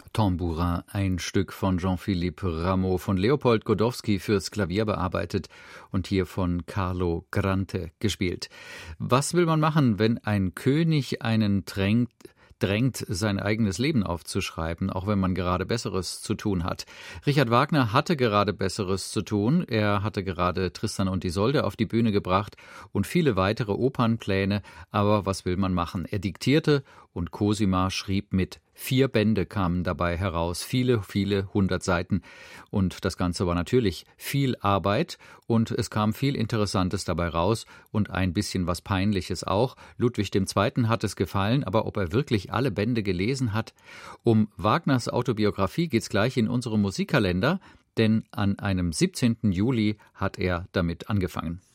Tambourin, ein Stück von Jean-Philippe Rameau von Leopold Godowsky fürs Klavier bearbeitet und hier von Carlo Grante gespielt. Was will man machen, wenn ein König einen drängt, sein eigenes Leben aufzuschreiben, auch wenn man gerade Besseres zu tun hat? Richard Wagner hatte gerade Besseres zu tun. Er hatte gerade Tristan und Isolde auf die Bühne gebracht und viele weitere Opernpläne. Aber was will man machen? Er diktierte und Cosima schrieb mit. 4 Bände kamen dabei heraus, viele 100 Seiten. Und das Ganze war natürlich viel Arbeit und es kam viel Interessantes dabei raus und ein bisschen was Peinliches auch. Ludwig II. Hat es gefallen, aber ob er wirklich alle Bände gelesen hat? Um Wagners Autobiografie geht's gleich in unserem Musikkalender, denn an einem 17. Juli hat er damit angefangen.